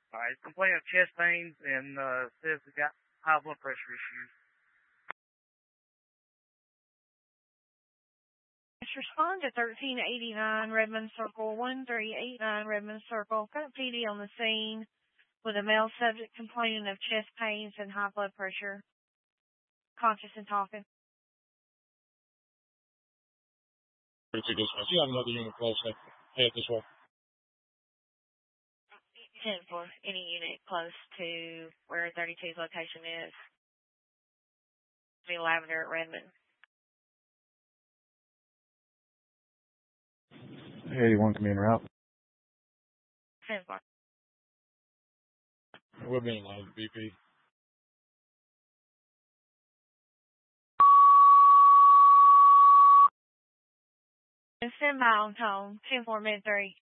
Alright, complaining of chest pains and says he got high blood pressure issues. Respond to 1389 Redmond Circle, 1389 Redmond Circle. Got PD on the scene with a male subject complaining of chest pains and high blood pressure. Conscious and talking. You have another unit close. Head this way. 10-4. Any unit close to where 32's location is. Be Lavender at Redmond. 81 can be en route. 10-4. We'll be in line with BP. Stand by on tone. 10-4 mid 3.